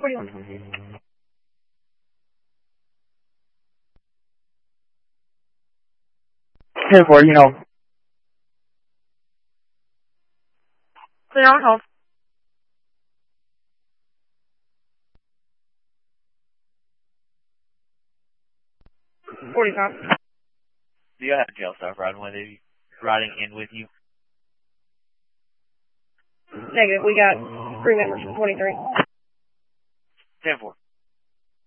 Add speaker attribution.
Speaker 1: 41.
Speaker 2: 10-4, you know.
Speaker 1: Clear on hold. $45.
Speaker 3: Do you have a jail staff riding in with you?
Speaker 1: Negative. We got 3 members from 23.
Speaker 3: 10-4.